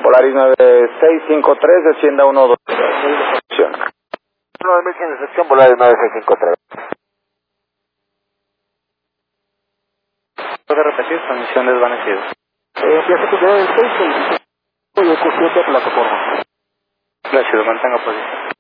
Polaris 9653, descienda 12. 9100 de sección, Polaris 9653. ¿Puede repetir? Transmisión desvanecida. Empieza a tener el 6 y el curso de plataforma. Gracias, mantenga posición.